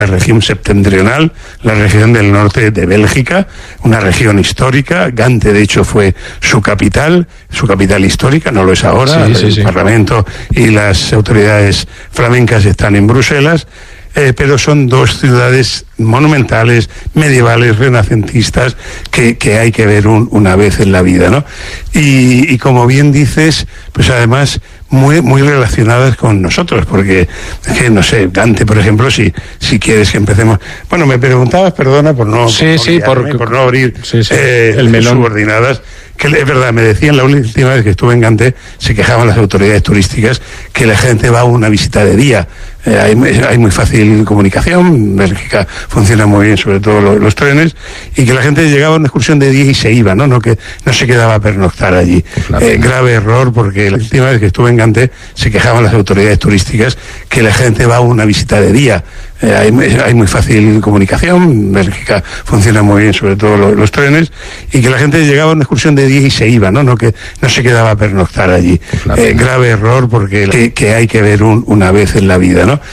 La región septentrional, la región del norte de Bélgica, una región histórica. Gante, de hecho, fue su capital histórica, no lo es ahora. El Parlamento y las autoridades flamencas están en Bruselas. Pero son dos ciudades monumentales, medievales, renacentistas, que hay que ver una vez en la vida, ¿no? Y como bien dices, pues además muy relacionadas con nosotros, porque, no sé, Gante, por ejemplo, si quieres que empecemos... Bueno, me preguntabas, perdona, por no abrir el melón. Subordinadas, que es verdad, me decían la última vez que estuve en Gante, se quejaban las autoridades turísticas que la gente va a una visita de día. Hay muy fácil comunicación, Bélgica funciona muy bien, sobre todo los trenes, y que la gente llegaba a una excursión de día y se iba, ¿no? Que no se quedaba a pernoctar allí. Grave error, porque la última vez que estuve en Gante se quejaban las autoridades turísticas que la gente va a una visita de día. Hay muy fácil comunicación, Bélgica funciona muy bien, sobre todo los trenes, y que la gente llegaba a una excursión de día y se iba, ¿no? Que no se quedaba a pernoctar allí. Grave error, porque que hay que ver una vez en la vida, ¿no?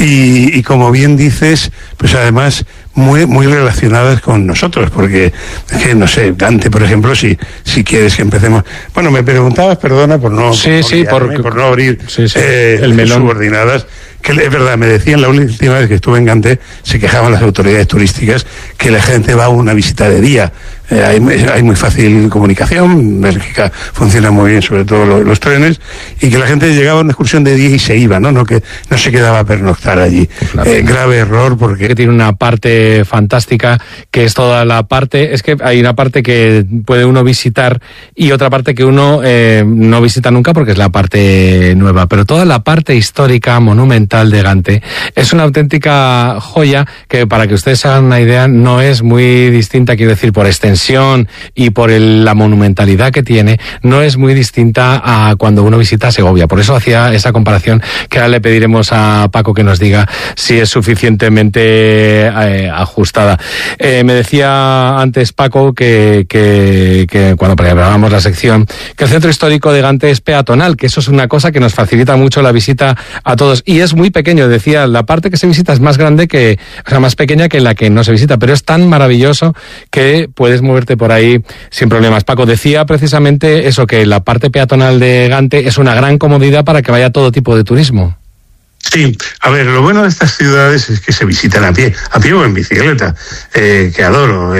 Y como bien dices, pues además muy relacionadas con nosotros, porque, no sé, Gante, por ejemplo, si quieres que empecemos... Bueno, me preguntabas, perdona, por no abrir el melón. Subordinadas, que es verdad, me decían la última vez que estuve en Gante, se quejaban las autoridades turísticas que la gente va a una visita de día. Hay muy fácil comunicación, Bélgica funciona muy bien, sobre todo los trenes, y que la gente llegaba a una excursión de día y se iba, ¿no? Que no se quedaba a pernoctar allí. Grave error, porque... Que tiene una parte fantástica, que es toda la parte... Es que hay una parte que puede uno visitar y otra parte que uno no visita nunca, porque es la parte nueva, pero toda la parte histórica, monumental de Gante, es una auténtica joya que, para que ustedes se hagan una idea, no es muy distinta, quiero decir, por extensión y por la monumentalidad que tiene, no es muy distinta a cuando uno visita Segovia. Por eso hacía esa comparación, que ahora le pediremos a Paco que nos diga si es suficientemente ajustada. Me decía antes Paco que cuando preparábamos la sección, que el centro histórico de Gante es peatonal, que eso es una cosa que nos facilita mucho la visita a todos, y es muy pequeño. Decía, la parte que se visita es más grande más pequeña que la que no se visita, pero es tan maravilloso que puedes moverte por ahí sin problemas. Paco, decía precisamente eso, que la parte peatonal de Gante es una gran comodidad para que vaya todo tipo de turismo. Sí, a ver, lo bueno de estas ciudades es que se visitan a pie o en bicicleta, que adoro,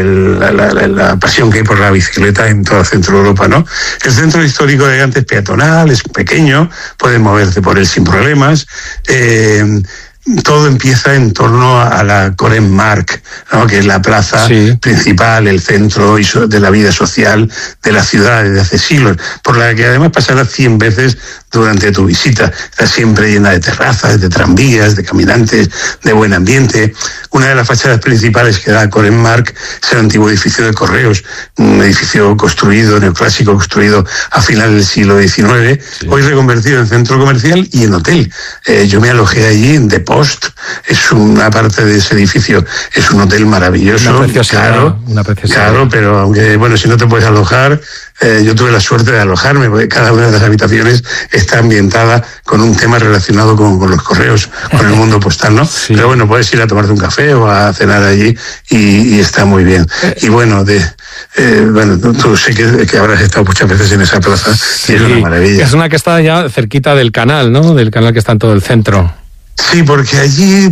la pasión que hay por la bicicleta en toda Centro Europa, ¿no? El centro histórico de Gante es peatonal, es pequeño, puedes moverte por él sin problemas. Todo empieza en torno a la Korenmark, ¿no? Que es la plaza principal, el centro de la vida social de la ciudad desde hace siglos, por la que además pasarás 100 veces durante tu visita. Está siempre llena de terrazas, de tranvías, de caminantes, de buen ambiente. Una de las fachadas principales que da Korenmark es el antiguo edificio de Correos, un edificio neoclásico, construido a finales del siglo XIX, hoy reconvertido en centro comercial y en hotel. Yo me alojé allí en The Post, es una parte de ese edificio, es un hotel maravilloso, caro, pero aunque, bueno, si no te puedes alojar, yo tuve la suerte de alojarme, porque cada una de las habitaciones está ambientada con un tema relacionado con los correos, con el mundo postal, ¿no? Pero bueno, puedes ir a tomarte un café o a cenar allí y está muy bien. Y bueno, tú sé que habrás estado muchas veces en esa plaza, y es una maravilla. Es una que está ya cerquita del canal, ¿no? Del canal que está en todo el centro. Sí, porque allí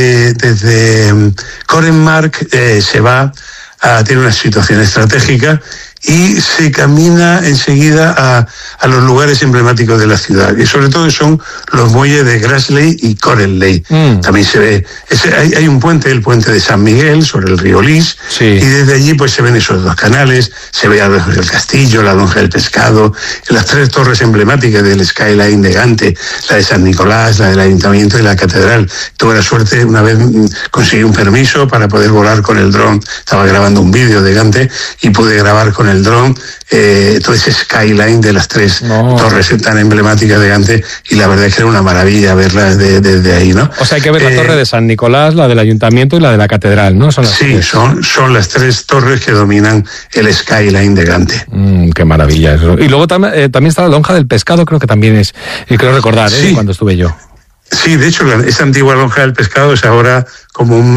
desde Korenmark se va tiene una situación estratégica y se camina enseguida a los lugares emblemáticos de la ciudad, y sobre todo son los muelles de Grassley y Coreley. También se ve, hay un puente, el puente de San Miguel, sobre el río Lys, y desde allí pues se ven esos dos canales, se ve a lo lejos el castillo, la lonja del pescado, las tres torres emblemáticas del skyline de Gante, la de San Nicolás, la del ayuntamiento y la catedral. Tuve la suerte, una vez conseguí un permiso para poder volar con el dron, estaba grabando un vídeo de Gante y pude grabar con el dron todo ese skyline de las tres torres tan emblemáticas de Gante, y la verdad es que era una maravilla verlas desde ahí, ¿no? O sea, hay que ver la torre de San Nicolás, la del ayuntamiento y la de la catedral, ¿no? Son las tres torres que dominan el skyline de Gante. Qué maravilla eso. Y luego también está la lonja del pescado, creo que también es, y creo recordar, cuando estuve yo. Sí, de hecho, esa antigua lonja del pescado es ahora como un